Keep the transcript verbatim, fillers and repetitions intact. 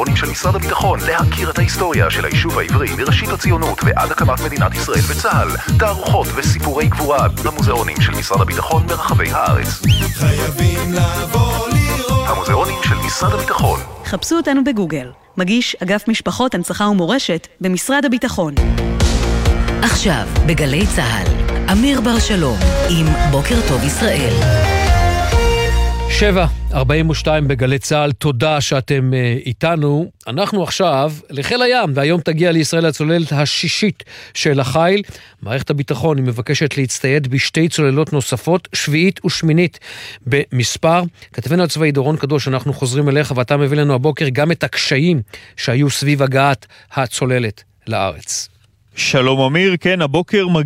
המוזיאונים של משרד הביטחון, להכיר את ההיסטוריה של היישוב העברי מראשית הציונות ועד הקמת מדינת ישראל וצה"ל, תערוכות וסיפורי גבורה במוזיאונים של משרד הביטחון ברחבי הארץ. חייבים לבוא לראות. המוזיאונים של משרד הביטחון. חפשו אותנו בגוגל. מגיש אגף משפחות, הנצחה ומורשת במשרד הביטחון. עכשיו בגלי צהל, אמיר בר שלום עם בוקר טוב ישראל. שבע ארבעים ושתיים בגלי צהל, תודה שאתם uh, איתנו. אנחנו עכשיו לחיל הים, והיום תגיע לישראל הצוללת השישית של החיל. מערכת הביטחון היא מבקשת להצטייד בשתי צוללות נוספות, שביעית ושמינית במספר. כתבנו הצבאי דורון קדוש, אנחנו חוזרים אליך, ואתה מביא לנו הבוקר גם את הקשיים שהיו סביב הגעת הצוללת לארץ. שלום אמיר, כן, הבוקר מגיע